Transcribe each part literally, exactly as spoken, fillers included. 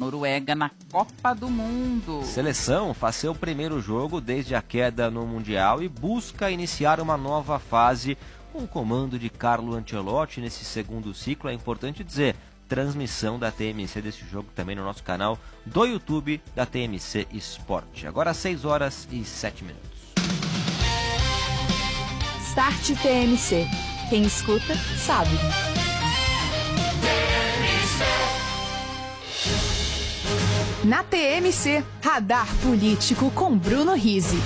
Noruega na Copa do Mundo. Seleção faz seu primeiro jogo desde a queda no Mundial e busca iniciar uma nova fase com o comando de Carlo Ancelotti nesse segundo ciclo. É importante dizer, transmissão da T M C desse jogo também no nosso canal do YouTube da T M C Esporte. Agora seis horas e sete minutos. Start T M C. Quem escuta, sabe. Na T M C, Radar Político com Bruno Rizzi.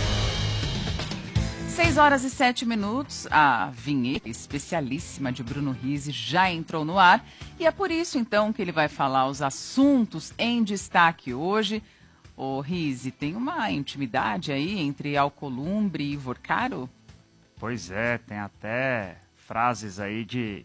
seis horas e sete minutos, a vinheta especialíssima de Bruno Rizzi já entrou no ar e é por isso então que ele vai falar os assuntos em destaque hoje. Ô Rizzi, tem uma intimidade aí entre Alcolumbre e Vorcaro? Pois é, tem até frases aí de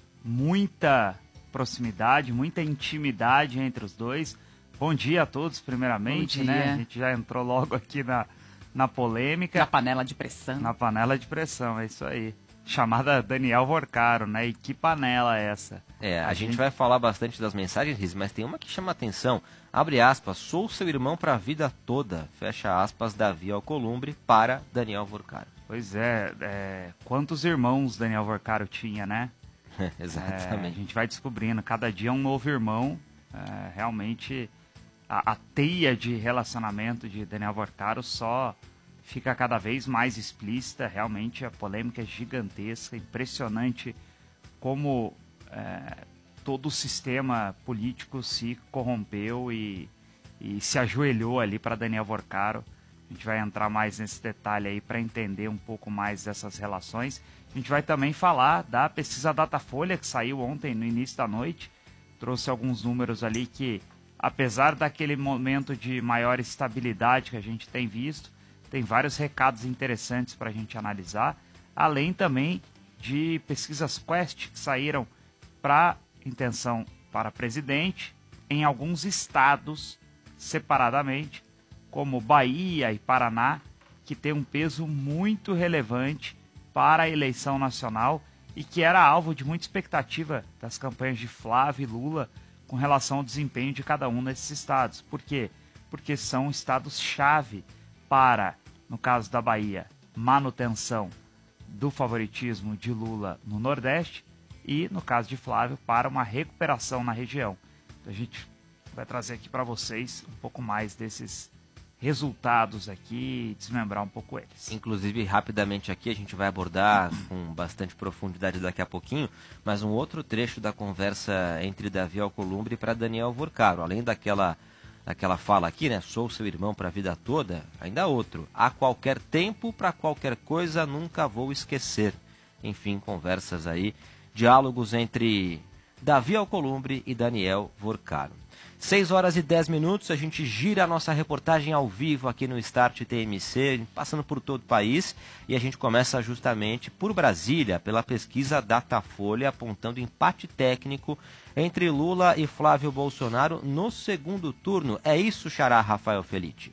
muita proximidade, muita intimidade entre os dois. Bom dia a todos, primeiramente, né? A gente já entrou logo aqui na, na polêmica. Na panela de pressão. Na panela de pressão, é isso aí. Chamada Daniel Vorcaro, né? E que panela é essa? É, a, a gente... gente vai falar bastante das mensagens, Riz, mas tem uma que chama atenção. Abre aspas, sou seu irmão para a vida toda. Fecha aspas, Davi Alcolumbre para Daniel Vorcaro. Pois é, é quantos irmãos Daniel Vorcaro tinha, né? Exatamente. É, a gente vai descobrindo, cada dia um novo irmão. É, realmente... A, a teia de relacionamento de Daniel Vorcaro só fica cada vez mais explícita. Realmente a polêmica é gigantesca, impressionante como é, todo o sistema político se corrompeu e, e se ajoelhou ali para Daniel Vorcaro. A gente vai entrar mais nesse detalhe aí para entender um pouco mais dessas relações. A gente vai também falar da pesquisa Datafolha que saiu ontem no início da noite. Trouxe alguns números ali que, apesar daquele momento de maior estabilidade que a gente tem visto, tem vários recados interessantes para a gente analisar, além também de pesquisas Quest que saíram para intenção para presidente em alguns estados separadamente, como Bahia e Paraná, que tem um peso muito relevante para a eleição nacional e que era alvo de muita expectativa das campanhas de Flávio e Lula com relação ao desempenho de cada um desses estados. Por quê? Porque são estados-chave para, no caso da Bahia, manutenção do favoritismo de Lula no Nordeste e, no caso de Flávio, para uma recuperação na região. Então, a gente vai trazer aqui para vocês um pouco mais desses resultados aqui e desmembrar um pouco eles. Inclusive, rapidamente aqui, a gente vai abordar com bastante profundidade daqui a pouquinho, mas um outro trecho da conversa entre Davi Alcolumbre para Daniel Vorcaro. Além daquela, daquela fala aqui, né? Sou seu irmão para a vida toda, ainda outro. A qualquer tempo, para qualquer coisa, nunca vou esquecer. Enfim, conversas aí, diálogos entre Davi Alcolumbre e Daniel Vorcaro. seis horas e dez minutos, a gente gira a nossa reportagem ao vivo aqui no Start T M C, passando por todo o país, e a gente começa justamente por Brasília, pela pesquisa Datafolha, apontando empate técnico entre Lula e Flávio Bolsonaro no segundo turno. É isso, xará Rafael Felitti?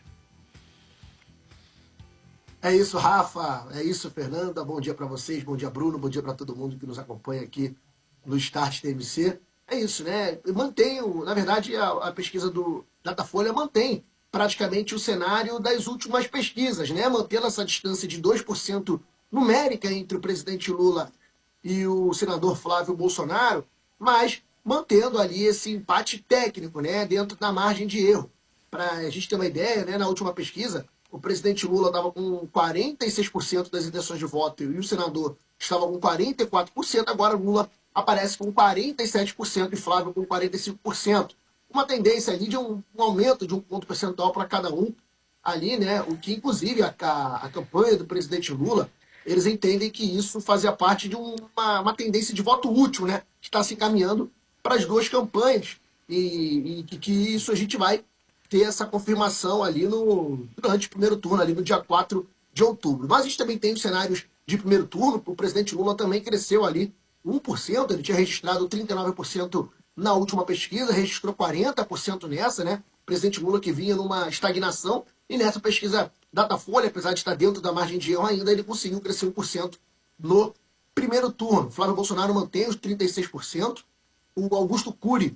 É isso, Rafa, é isso, Fernanda, bom dia para vocês, bom dia, Bruno, bom dia para todo mundo que nos acompanha aqui no Start T M C. É isso, né? Mantém, na verdade, a, a pesquisa do Datafolha mantém praticamente o cenário das últimas pesquisas, né? Mantendo essa distância de dois por cento numérica entre o presidente Lula e o senador Flávio Bolsonaro, mas mantendo ali esse empate técnico, né? Dentro da margem de erro. Para a gente ter uma ideia, né? Na última pesquisa, o presidente Lula estava com quarenta e seis por cento das intenções de voto e o senador estava com quarenta e quatro por cento. Agora Lula aparece com quarenta e sete por cento e Flávio com quarenta e cinco por cento. Uma tendência ali de um, um aumento de um ponto percentual para cada um ali, né? O que, inclusive, a, a, a campanha do presidente Lula, eles entendem que isso fazia parte de um, uma, uma tendência de voto útil, né? Que está se encaminhando para as duas campanhas. E, e que, que isso a gente vai ter essa confirmação ali no, durante o primeiro turno, ali no dia quatro de outubro. Mas a gente também tem os cenários de primeiro turno, o presidente Lula também cresceu ali um por cento, ele tinha registrado trinta e nove por cento na última pesquisa, registrou quarenta por cento nessa, né? O presidente Lula que vinha numa estagnação, e nessa pesquisa Datafolha, apesar de estar dentro da margem de erro ainda, ele conseguiu crescer um por cento no primeiro turno. Flávio Bolsonaro mantém os trinta e seis por cento, o Augusto Cury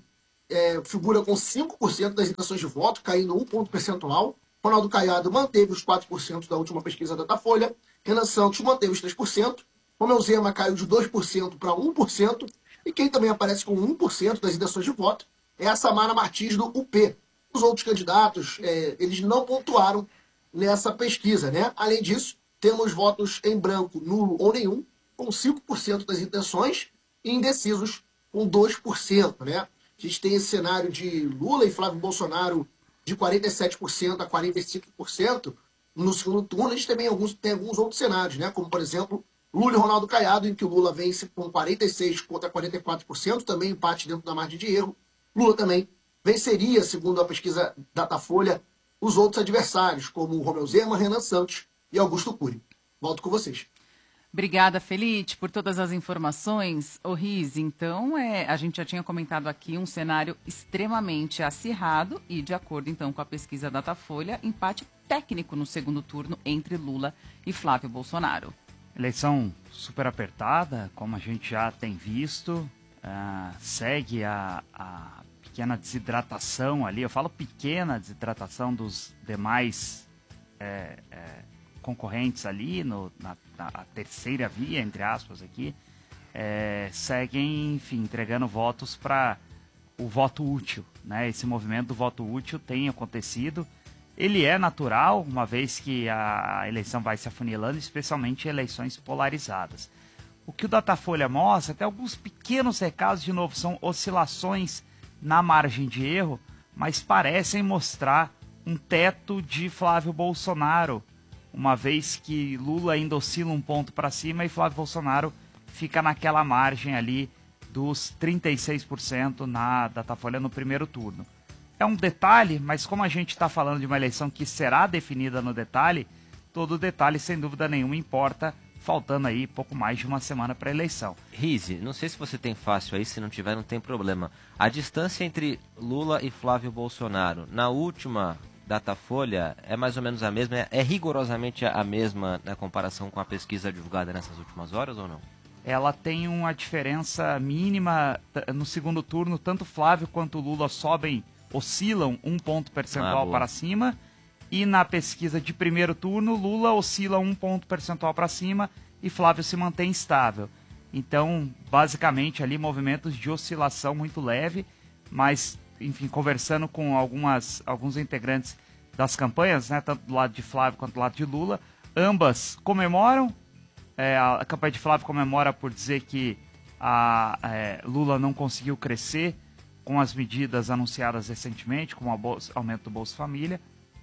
é, figura com cinco por cento das intenções de voto, caindo um ponto percentual. Ronaldo Caiado manteve os quatro por cento da última pesquisa da Datafolha. Renan Santos manteve os três por cento. Romeu Zema caiu de dois por cento para um por cento. E quem também aparece com um por cento das intenções de voto é a Samara Martins, do U P. Os outros candidatos, é, eles não pontuaram nessa pesquisa, né? Além disso, temos votos em branco, nulo ou nenhum, com cinco por cento das intenções, e indecisos com dois por cento, né? A gente tem esse cenário de Lula e Flávio Bolsonaro de quarenta e sete por cento a quarenta e cinco por cento no segundo turno. A gente também alguns, tem alguns outros cenários, né? Como, por exemplo, Lula e Ronaldo Caiado, em que o Lula vence com quarenta e seis por cento contra quarenta e quatro por cento, também empate dentro da margem de erro. Lula também venceria, segundo a pesquisa Datafolha, os outros adversários, como Romeu Zema, Renan Santos e Augusto Cury. Volto com vocês. Obrigada, Felite, por todas as informações. Ô, Riz, então, é, a gente já tinha comentado aqui um cenário extremamente acirrado e, de acordo, então, com a pesquisa Datafolha, empate técnico no segundo turno entre Lula e Flávio Bolsonaro. Eleição super apertada, como a gente já tem visto, uh, segue a, a pequena desidratação ali, eu falo pequena desidratação dos demais é, é, concorrentes ali, no, na, na terceira via, entre aspas, aqui, é, seguem, enfim, entregando votos para o voto útil, né? Esse movimento do voto útil tem acontecido. Ele é natural, uma vez que a eleição vai se afunilando, especialmente em eleições polarizadas. O que o Datafolha mostra, até alguns pequenos recados, de novo, são oscilações na margem de erro, mas parecem mostrar um teto de Flávio Bolsonaro, uma vez que Lula ainda oscila um ponto para cima e Flávio Bolsonaro fica naquela margem ali dos trinta e seis por cento na Datafolha no primeiro turno. É um detalhe, mas como a gente está falando de uma eleição que será definida no detalhe, todo detalhe, sem dúvida nenhuma, importa, faltando aí pouco mais de uma semana para a eleição. Rize, não sei se você tem fácil aí, se não tiver não tem problema. A distância entre Lula e Flávio Bolsonaro, na última Datafolha, é mais ou menos a mesma, é, é rigorosamente a mesma na comparação com a pesquisa divulgada nessas últimas horas ou não? Ela tem uma diferença mínima no segundo turno, tanto Flávio quanto Lula sobem, oscilam um ponto percentual ah, para cima, e na pesquisa de primeiro turno, Lula oscila um ponto percentual para cima e Flávio se mantém estável. Então, basicamente, ali movimentos de oscilação muito leve, mas, enfim, conversando com algumas, alguns integrantes das campanhas, né, tanto do lado de Flávio quanto do lado de Lula, ambas comemoram. É, a campanha de Flávio comemora por dizer que a, é, Lula não conseguiu crescer com as medidas anunciadas recentemente, como o aumento do Bolsa Família,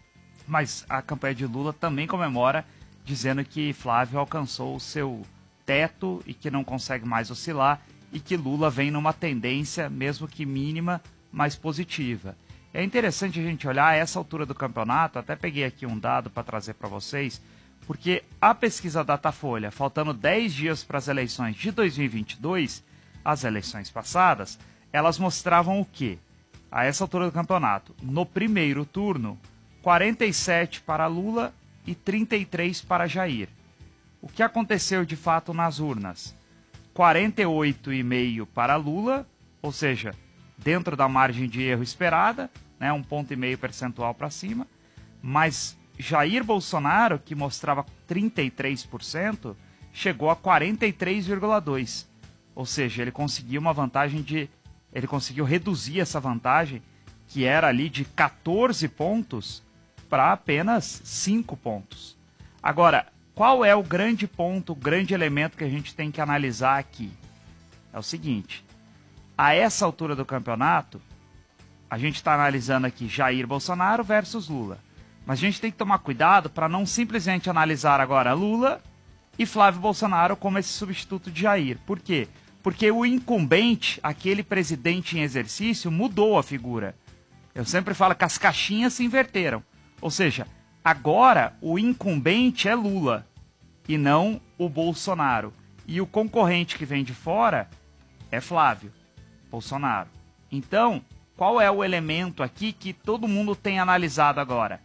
mas a campanha de Lula também comemora, dizendo que Flávio alcançou o seu teto e que não consegue mais oscilar, e que Lula vem numa tendência, mesmo que mínima, mais positiva. É interessante a gente olhar a essa altura do campeonato, até peguei aqui um dado para trazer para vocês, porque a pesquisa Datafolha, faltando dez dias para as eleições de dois mil e vinte e dois, as eleições passadas, elas mostravam o quê? A essa altura do campeonato, no primeiro turno, quarenta e sete para Lula e trinta e três para Jair. O que aconteceu de fato nas urnas? quarenta e oito vírgula cinco para Lula, ou seja, dentro da margem de erro esperada, né, um ponto e meio percentual para cima, mas Jair Bolsonaro, que mostrava trinta e três por cento, chegou a quarenta e três vírgula dois por cento, ou seja, ele conseguiu uma vantagem de ele conseguiu reduzir essa vantagem, que era ali de quatorze pontos, para apenas cinco pontos. Agora, qual é o grande ponto, o grande elemento que a gente tem que analisar aqui? É o seguinte, a essa altura do campeonato, a gente está analisando aqui Jair Bolsonaro versus Lula. Mas a gente tem que tomar cuidado para não simplesmente analisar agora Lula e Flávio Bolsonaro como esse substituto de Jair. Por quê? Porque o incumbente, aquele presidente em exercício, mudou a figura. Eu sempre falo que as caixinhas se inverteram. Ou seja, agora o incumbente é Lula e não o Bolsonaro. E o concorrente que vem de fora é Flávio Bolsonaro. Então, qual é o elemento aqui que todo mundo tem analisado agora?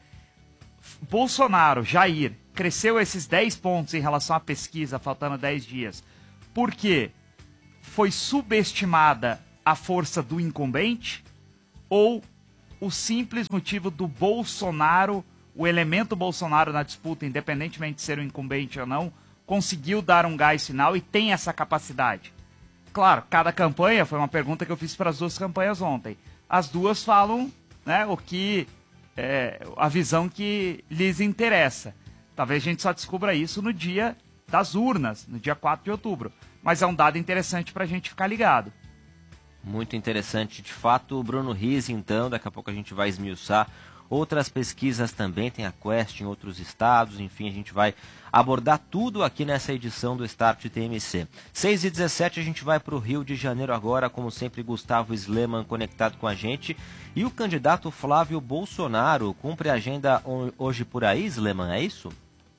Bolsonaro, Jair, cresceu esses dez pontos em relação à pesquisa, faltando dez dias. Por quê? Foi subestimada a força do incumbente, ou o simples motivo do Bolsonaro, o elemento Bolsonaro na disputa, independentemente de ser o incumbente ou não, conseguiu dar um gás final e tem essa capacidade? Claro, cada campanha, foi uma pergunta que eu fiz para as duas campanhas ontem. As duas falam, né, o que, é, a visão que lhes interessa. Talvez a gente só descubra isso no dia das urnas, no dia quatro de outubro. Mas é um dado interessante para a gente ficar ligado. Muito interessante, de fato. Bruno Rizzi, então, daqui a pouco a gente vai esmiuçar outras pesquisas também, tem a Quest em outros estados, enfim, a gente vai abordar tudo aqui nessa edição do Start T M C. seis e dezessete, a gente vai para o Rio de Janeiro agora, como sempre, Gustavo Sleman conectado com a gente. E o candidato Flávio Bolsonaro cumpre a agenda hoje por aí, Sleman, é isso?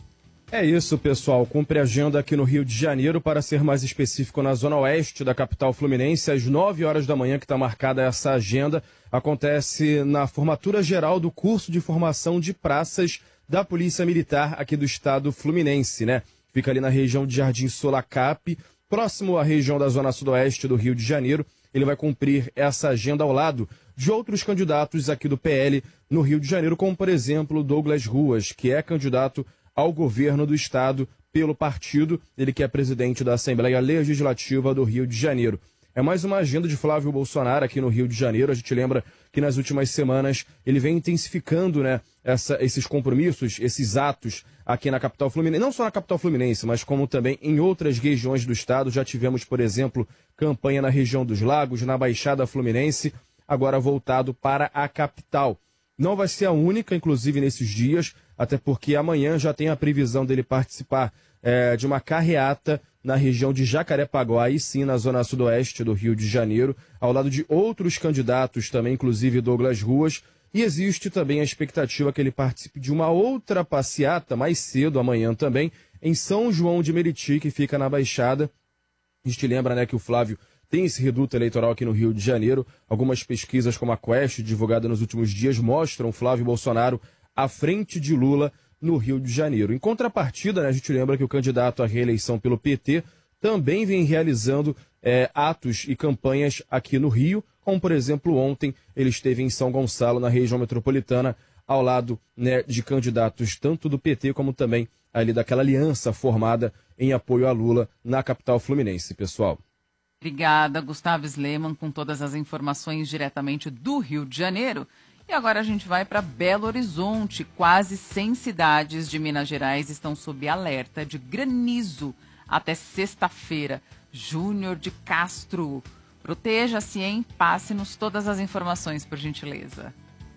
É isso, pessoal. Cumpre a agenda aqui no Rio de Janeiro, para ser mais específico, na zona oeste da capital fluminense, às nove horas da manhã, que está marcada essa agenda. Acontece na formatura geral do curso de formação de praças da Polícia Militar aqui do estado fluminense, né? Fica ali na região de Jardim Solacap, próximo à região da zona sudoeste do Rio de Janeiro. Ele vai cumprir essa agenda ao lado de outros candidatos aqui do P L no Rio de Janeiro, como, por exemplo, Douglas Ruas, que é candidato ao governo do estado pelo partido, ele que é presidente da Assembleia Legislativa do Rio de Janeiro. É mais uma agenda de Flávio Bolsonaro aqui no Rio de Janeiro. A gente lembra que nas últimas semanas ele vem intensificando, né, essa, esses compromissos, esses atos aqui na capital fluminense. Não só na capital fluminense, mas como também em outras regiões do estado. Já tivemos, por exemplo, campanha na região dos Lagos, na Baixada Fluminense, agora voltado para a capital. Não vai ser a única, inclusive, nesses dias, até porque amanhã já tem a previsão dele participar é, de uma carreata na região de Jacarepaguá, aí sim, na zona sudoeste do Rio de Janeiro, ao lado de outros candidatos também, inclusive Douglas Ruas. E existe também a expectativa que ele participe de uma outra passeata mais cedo, amanhã também, em São João de Meriti, que fica na Baixada. A gente lembra, né, que o Flávio tem esse reduto eleitoral aqui no Rio de Janeiro. Algumas pesquisas, como a Quest, divulgada nos últimos dias, mostram Flávio Bolsonaro à frente de Lula no Rio de Janeiro. Em contrapartida, né, a gente lembra que o candidato à reeleição pelo P T também vem realizando é, atos e campanhas aqui no Rio, como, por exemplo, ontem ele esteve em São Gonçalo, na região metropolitana, ao lado, né, de candidatos tanto do P T como também ali daquela aliança formada em apoio a Lula na capital fluminense, pessoal. Obrigada, Gustavo Sleman, com todas as informações diretamente do Rio de Janeiro. E agora a gente vai para Belo Horizonte. Quase cem cidades de Minas Gerais estão sob alerta de granizo até sexta-feira. Júnior de Castro, proteja-se, hein? Passe-nos todas as informações, por gentileza.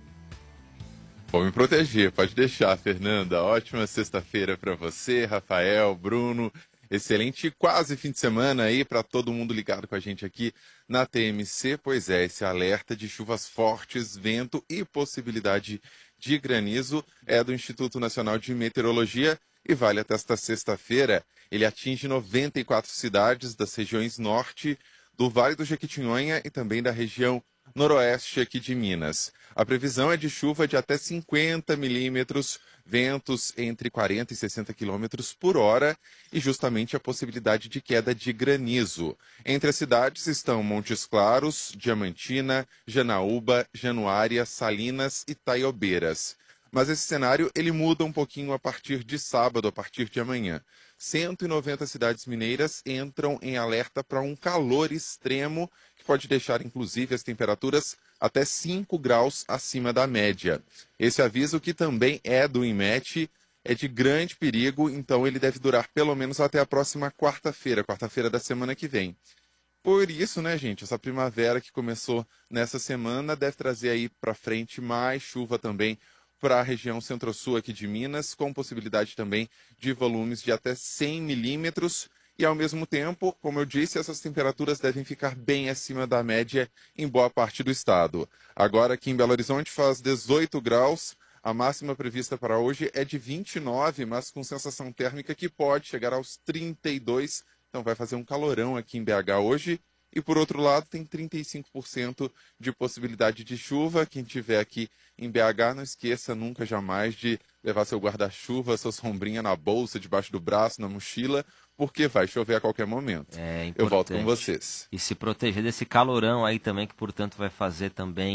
Vou me proteger, pode deixar, Fernanda. Ótima sexta-feira para você, Rafael, Bruno. Excelente quase fim de semana aí para todo mundo ligado com a gente aqui na T M C. Pois é, esse alerta de chuvas fortes, vento e possibilidade de granizo é do Instituto Nacional de Meteorologia e vale até esta sexta-feira. Ele atinge noventa e quatro cidades das regiões norte, do Vale do Jequitinhonha e também da região noroeste aqui de Minas. A previsão é de chuva de até cinquenta milímetros, ventos entre quarenta e sessenta quilômetros por hora e justamente a possibilidade de queda de granizo. Entre as cidades estão Montes Claros, Diamantina, Janaúba, Januária, Salinas e Taiobeiras. Mas esse cenário ele muda um pouquinho a partir de sábado, a partir de amanhã. cento e noventa cidades mineiras entram em alerta para um calor extremo que pode deixar, inclusive, as temperaturas até cinco graus acima da média. Esse aviso, que também é do INMET, é de grande perigo, então ele deve durar pelo menos até a próxima quarta-feira, quarta-feira da semana que vem. Por isso, né, gente, essa primavera que começou nessa semana deve trazer aí para frente mais chuva também para a região centro-sul aqui de Minas, com possibilidade também de volumes de até cem milímetros. E, ao mesmo tempo, como eu disse, essas temperaturas devem ficar bem acima da média em boa parte do estado. Agora, aqui em Belo Horizonte, faz dezoito graus. A máxima prevista para hoje é de vinte e nove, mas com sensação térmica que pode chegar aos trinta e dois. Então, vai fazer um calorão aqui em B H hoje. E, por outro lado, tem trinta e cinco por cento de possibilidade de chuva. Quem estiver aqui em B H, não esqueça nunca, jamais, de levar seu guarda-chuva, sua sombrinha na bolsa, debaixo do braço, na mochila, porque vai chover a qualquer momento. É importante. Eu volto com vocês. E se proteger desse calorão aí também, que, portanto, vai fazer também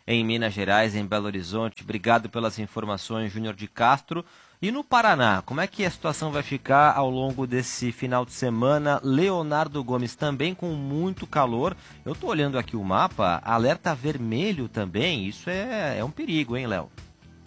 em Minas Gerais, em Belo Horizonte. Obrigado pelas informações, Júnior de Castro. E no Paraná, como é que a situação vai ficar ao longo desse final de semana? Leonardo Gomes também com muito calor. Eu estou olhando aqui o mapa, alerta vermelho também. Isso é, é um perigo, hein, Léo?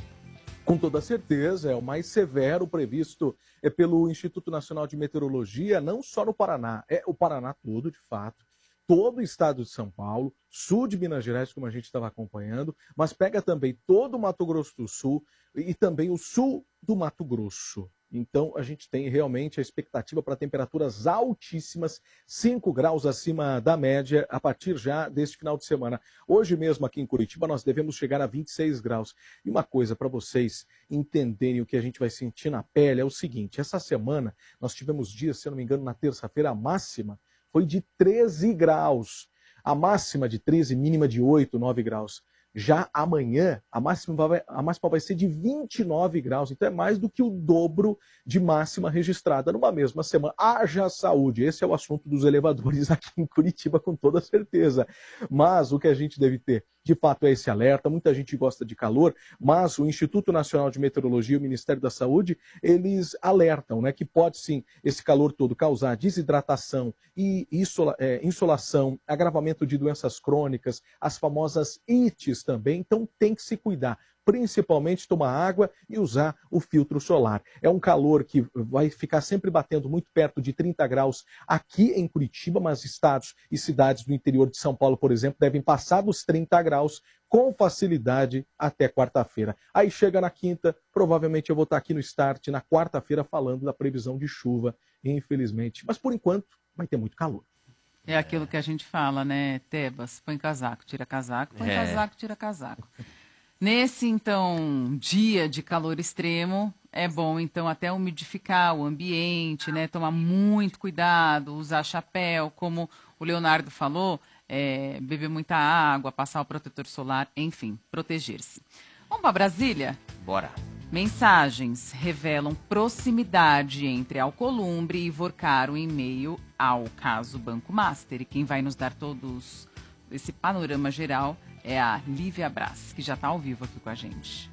Com toda certeza, é o mais severo previsto é pelo Instituto Nacional de Meteorologia, não só no Paraná, é o Paraná todo, de fato, todo o estado de São Paulo, sul de Minas Gerais, como a gente estava acompanhando, mas pega também todo o Mato Grosso do Sul e também o sul do Mato Grosso. Então, a gente tem realmente a expectativa para temperaturas altíssimas, cinco graus acima da média, a partir já deste final de semana. Hoje mesmo, aqui em Curitiba, nós devemos chegar a vinte e seis graus. E uma coisa para vocês entenderem o que a gente vai sentir na pele é o seguinte: essa semana nós tivemos dias, se eu não me engano, na terça-feira, a máxima foi de treze graus. A máxima de treze, mínima de oito, nove graus. Já amanhã, a máxima, vai, a máxima vai ser de vinte e nove graus, então é mais do que o dobro de máxima registrada numa mesma semana. Haja saúde, esse é o assunto dos elevadores aqui em Curitiba, com toda certeza. Mas o que a gente deve ter, de fato, é esse alerta. Muita gente gosta de calor, mas o Instituto Nacional de Meteorologia e o Ministério da Saúde, eles alertam, né, que pode sim, esse calor todo causar desidratação e insola, é, insolação, agravamento de doenças crônicas, as famosas ites também, então tem que se cuidar, principalmente tomar água e usar o filtro solar. É um calor que vai ficar sempre batendo muito perto de trinta graus aqui em Curitiba, mas estados e cidades do interior de São Paulo, por exemplo, devem passar dos trinta graus com facilidade até quarta-feira. Aí chega na quinta, provavelmente eu vou estar aqui no Start na quarta-feira falando da previsão de chuva, infelizmente. Mas por enquanto vai ter muito calor. É aquilo que a gente fala, né, Tebas? Põe casaco, tira casaco, põe É. casaco, tira casaco. Nesse, então, dia de calor extremo, é bom, então, até umidificar o ambiente, né? Tomar muito cuidado, usar chapéu, como o Leonardo falou, é, beber muita água, passar o protetor solar, enfim, proteger-se. Vamos para Brasília? Bora. Mensagens revelam proximidade entre Alcolumbre e Vorcaro em meio ao caso Banco Master. E quem vai nos dar todos esse panorama geral é a Lívia Braz, que já está ao vivo aqui com a gente.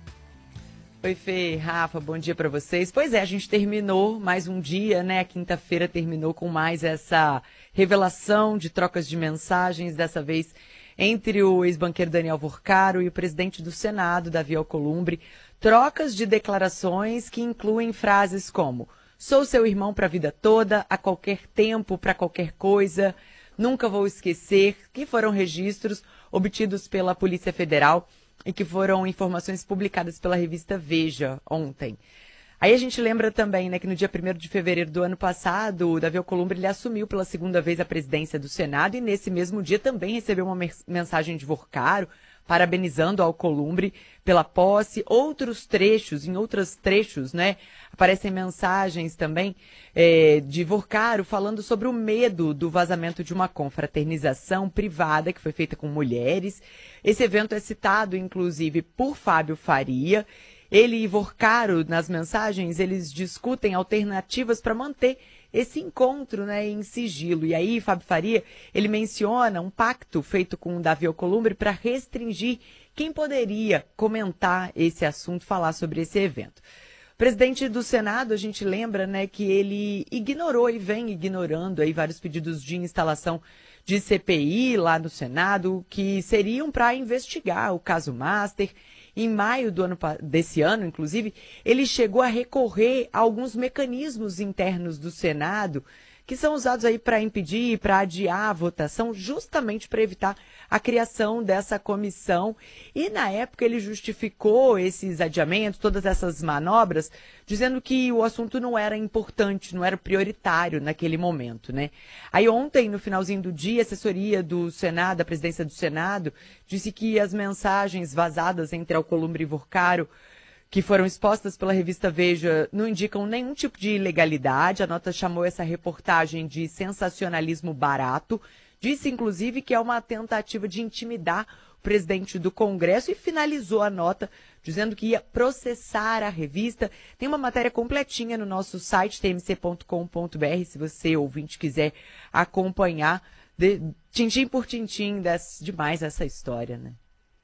Oi, Fê, Rafa, bom dia para vocês. Pois é, a gente terminou mais um dia, né? A quinta-feira terminou com mais essa revelação de trocas de mensagens, dessa vez entre o ex-banqueiro Daniel Vorcaro e o presidente do Senado, Davi Alcolumbre. Trocas de declarações que incluem frases como: sou seu irmão para a vida toda, a qualquer tempo, para qualquer coisa, nunca vou esquecer, que foram registros obtidos pela Polícia Federal e que foram informações publicadas pela revista Veja ontem. Aí a gente lembra também, né, que no dia primeiro de fevereiro do ano passado, o Davi Alcolumbre ele assumiu pela segunda vez a presidência do Senado e nesse mesmo dia também recebeu uma mensagem de Vorcaro parabenizando o Alcolumbre pela posse. Outros trechos, em outros trechos, né, aparecem mensagens também é, de Vorcaro falando sobre o medo do vazamento de uma confraternização privada que foi feita com mulheres. Esse evento é citado, inclusive, por Fábio Faria. Ele e Vorcaro, nas mensagens, eles discutem alternativas para manter esse encontro, né, em sigilo. E aí, Fábio Faria, ele menciona um pacto feito com o Davi Alcolumbre para restringir quem poderia comentar esse assunto, falar sobre esse evento. O presidente do Senado, a gente lembra, né, que ele ignorou e vem ignorando aí vários pedidos de instalação de C P I lá no Senado, que seriam para investigar o caso Master. Em maio do ano, desse ano, inclusive, ele chegou a recorrer a alguns mecanismos internos do Senado que são usados aí para impedir, para adiar a votação, justamente para evitar a criação dessa comissão. E, na época, ele justificou esses adiamentos, todas essas manobras, dizendo que o assunto não era importante, não era prioritário naquele momento, né? Aí, ontem, no finalzinho do dia, a assessoria do Senado, a presidência do Senado, disse que as mensagens vazadas entre Alcolumbre e Vorcaro, que foram expostas pela revista Veja, não indicam nenhum tipo de ilegalidade. A nota chamou essa reportagem de sensacionalismo barato. Disse, inclusive, que é uma tentativa de intimidar o presidente do Congresso e finalizou a nota dizendo que ia processar a revista. Tem uma matéria completinha no nosso site, t m c ponto com ponto b r, se você, ouvinte, quiser acompanhar de, tintim por tintim desse, demais essa história, né?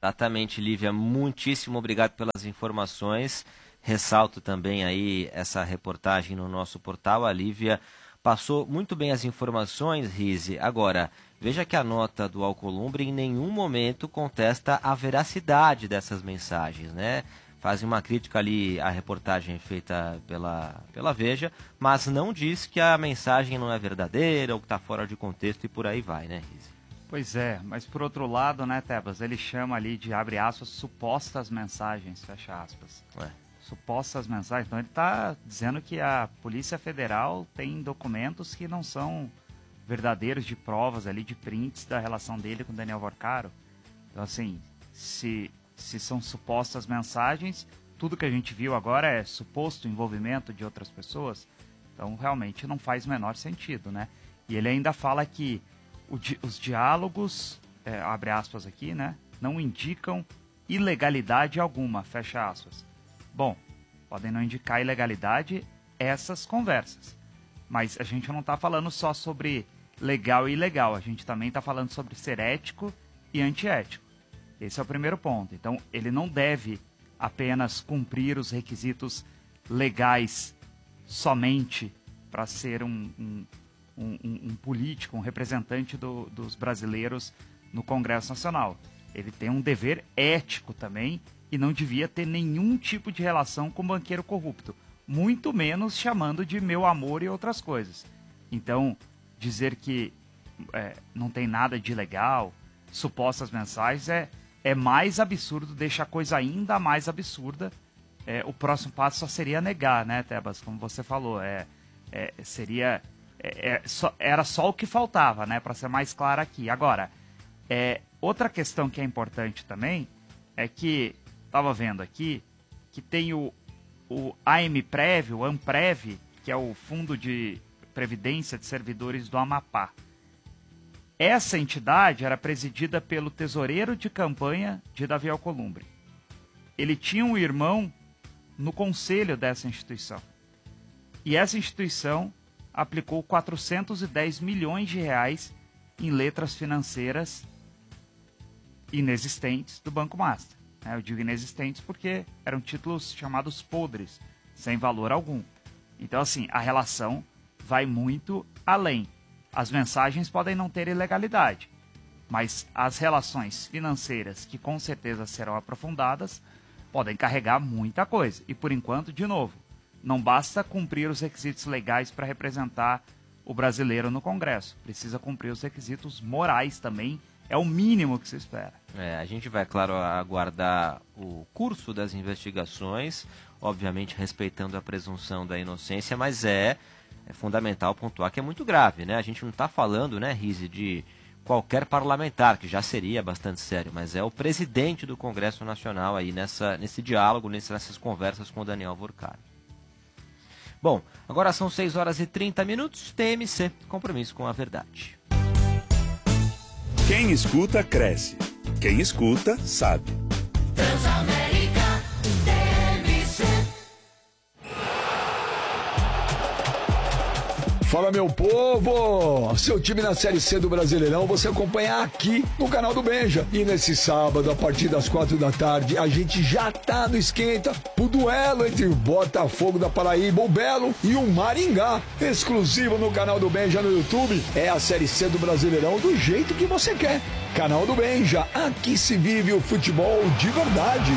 Exatamente, Lívia. Muitíssimo obrigado pelas informações. Ressalto também aí essa reportagem no nosso portal. A Lívia passou muito bem as informações, Rise. Agora, veja que a nota do Alcolumbre em nenhum momento contesta a veracidade dessas mensagens, né? Fazem uma crítica ali à reportagem feita pela, pela Veja, mas não diz que a mensagem não é verdadeira ou que está fora de contexto e por aí vai, né, Rise? Pois é, mas por outro lado, né, Tebas, ele chama ali de, abre aspas, supostas mensagens, fecha aspas. Ué. Supostas mensagens. Então ele está dizendo que a Polícia Federal tem documentos que não são verdadeiros, de provas ali, de prints da relação dele com Daniel Vorcaro. Então assim, se, se são supostas mensagens, tudo que a gente viu agora é suposto envolvimento de outras pessoas, então realmente não faz o menor sentido, né? E ele ainda fala que o di- os diálogos, é, abre aspas aqui, né, não indicam ilegalidade alguma, fecha aspas. Bom, podem não indicar ilegalidade essas conversas, mas a gente não está falando só sobre legal e ilegal, a gente também está falando sobre ser ético e antiético. Esse é o primeiro ponto. Então, ele não deve apenas cumprir os requisitos legais somente para ser um, um, um, um político, um representante do, dos brasileiros no Congresso Nacional. Ele tem um dever ético também e não devia ter nenhum tipo de relação com banqueiro corrupto, muito menos chamando de meu amor e outras coisas. Então, dizer que é, não tem nada de ilegal, supostas mensagens, é, é mais absurdo, deixa a coisa ainda mais absurda. É, o próximo passo só seria negar, né, Tebas? Como você falou, é, é, seria, é, é, só, era só o que faltava, né, para ser mais claro aqui. Agora, é, outra questão que é importante também é que, estava vendo aqui, que tem o, o AMPrev, o AMPrev, que é o Fundo de Previdência de Servidores do Amapá. Essa entidade era presidida pelo tesoureiro de campanha de Davi Alcolumbre. Ele tinha um irmão no conselho dessa instituição. E essa instituição aplicou quatrocentos e dez milhões de reais em letras financeiras inexistentes do Banco Master. Eu digo inexistentes porque eram títulos chamados podres, sem valor algum. Então, assim, a relação vai muito além. As mensagens podem não ter ilegalidade, mas as relações financeiras, que com certeza serão aprofundadas, podem carregar muita coisa. E, por enquanto, de novo, não basta cumprir os requisitos legais para representar o brasileiro no Congresso. Precisa cumprir os requisitos morais também. É o mínimo que se espera. É, a gente vai, claro, aguardar o curso das investigações, obviamente respeitando a presunção da inocência, mas é, é fundamental pontuar que é muito grave, né? A gente não está falando, né, Rise, de qualquer parlamentar, que já seria bastante sério, mas é o presidente do Congresso Nacional aí nessa, nesse diálogo, nessas conversas com o Daniel Vorcaro. Bom, agora são seis horas e trinta minutos, T M C, compromisso com a verdade. Quem escuta, cresce. Quem escuta, sabe. Transamérica T M C. Fala, meu povo! Seu time na Série C do Brasileirão você acompanha aqui no canal do Benja. E nesse sábado, a partir das quatro da tarde, a gente já tá no esquenta. O duelo entre o Botafogo da Paraíba, o Belo, e o Maringá. Exclusivo no canal do Benja no YouTube. É a Série C do Brasileirão do jeito que você quer. Canal do Benja, aqui se vive o futebol de verdade.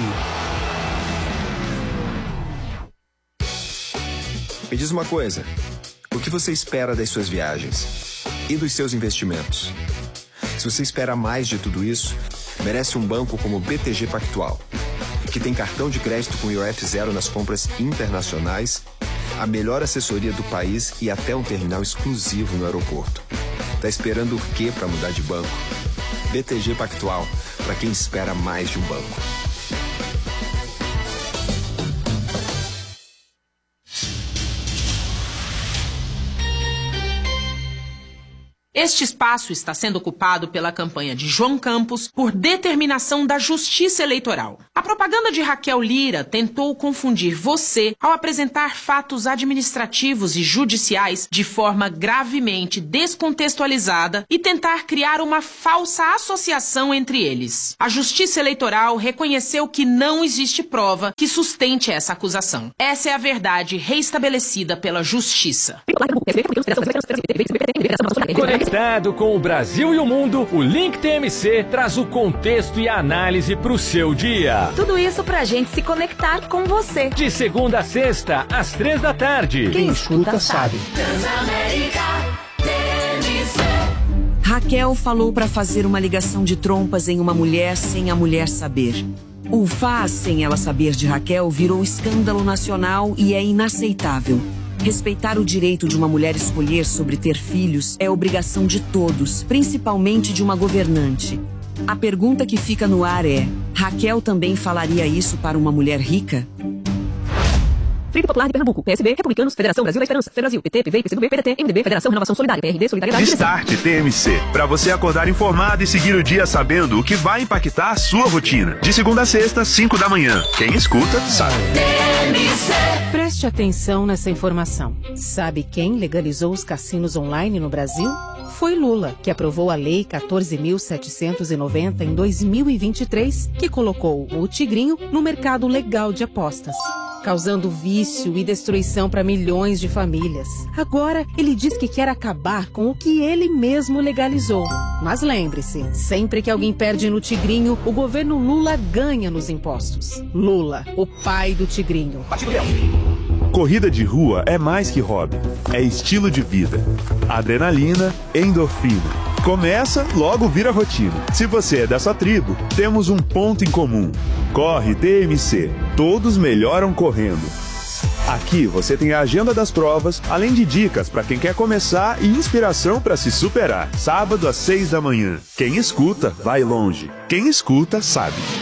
Me diz uma coisa. O que você espera das suas viagens? E dos seus investimentos? Se você espera mais de tudo isso, merece um banco como o B T G Pactual, que tem cartão de crédito com I O F zero nas compras internacionais, a melhor assessoria do país e até um terminal exclusivo no aeroporto. Tá esperando o quê para mudar de banco? B T G Pactual, para quem espera mais de um banco. Este espaço está sendo ocupado pela campanha de João Campos por determinação da Justiça Eleitoral. A propaganda de Raquel Lira tentou confundir você ao apresentar fatos administrativos e judiciais de forma gravemente descontextualizada e tentar criar uma falsa associação entre eles. A Justiça Eleitoral reconheceu que não existe prova que sustente essa acusação. Essa é a verdade reestabelecida pela Justiça. Conectado com o Brasil e o mundo, o Link T M C traz o contexto e a análise para o seu dia. Tudo isso pra gente se conectar com você. De segunda a sexta, às três da tarde. Quem escuta sabe. Raquel falou para fazer uma ligação de trompas em uma mulher sem a mulher saber. O faz sem ela saber de Raquel virou escândalo nacional e é inaceitável. Respeitar o direito de uma mulher escolher sobre ter filhos é obrigação de todos, principalmente de uma governante. A pergunta que fica no ar é: Raquel também falaria isso para uma mulher rica? Frente Popular de Pernambuco, P S B, Republicanos, Federação Brasil da Esperança, Federação, P T, P V, P C do B, P D T, M D B, Federação Renovação Solidária, P R D, Solidariedade... Start T M C, para você acordar informado e seguir o dia sabendo o que vai impactar a sua rotina. De segunda a sexta, cinco da manhã. Quem escuta, sabe. Preste atenção nessa informação. Sabe quem legalizou os cassinos online no Brasil? Foi Lula, que aprovou a Lei quatorze mil setecentos e noventa em dois mil e vinte e três, que colocou o tigrinho no mercado legal de apostas, causando vício e destruição para milhões de famílias. Agora, ele diz que quer acabar com o que ele mesmo legalizou. Mas lembre-se, sempre que alguém perde no tigrinho, o governo Lula ganha nos impostos. Lula, o pai do tigrinho. Corrida de rua é mais que hobby, é estilo de vida. Adrenalina, endorfina. Começa, logo vira rotina. Se você é dessa tribo, temos um ponto em comum. Corre T M C. Todos melhoram correndo. Aqui você tem a agenda das provas, além de dicas para quem quer começar e inspiração para se superar. Sábado às seis da manhã. Quem escuta, vai longe. Quem escuta, sabe.